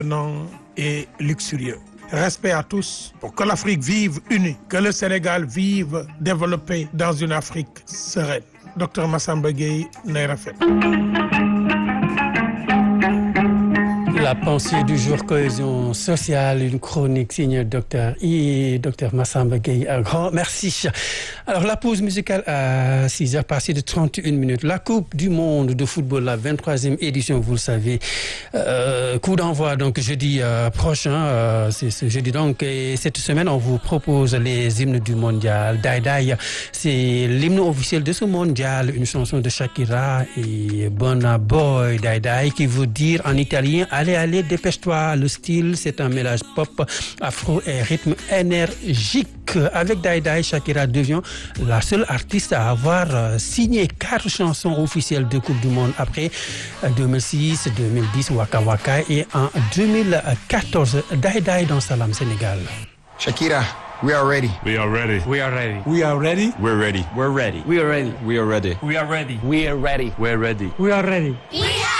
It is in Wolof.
et luxurieux. Respect à tous pour que l'Afrique vive unie, que le Sénégal vive développé dans une Afrique sereine. Docteur Massamba Gueye, nay rafet. La pensée du jour, cohésion sociale, une chronique signée Docteur Massamba Gueye. Un grand merci. Alors, la pause musicale à 6h, passée de 31 minutes. La Coupe du monde de football, la 23e édition, vous le savez. Coup d'envoi, donc, jeudi prochain. C'est ce jeudi, donc. Et cette semaine, on vous propose les hymnes du mondial. Dai Dai, c'est l'hymne officiel de ce mondial. Une chanson de Shakira et Burna Boy, Dai Dai, qui veut dire en italien, allez, dépêche-toi. Le style, c'est un mélange pop, afro et rythme énergique. Avec Dai Dai, Shakira devient la seule artiste à avoir signé 4 chansons officielles de Coupe du Monde après 2006, 2010, Waka Waka et en 2014, Dai Dai dans Salam Sénégal. Shakira, we are ready. We are ready. We are ready. We are ready. We're ready. We're ready. We are ready. We are ready. We are ready. We are ready. We're ready. We are ready. We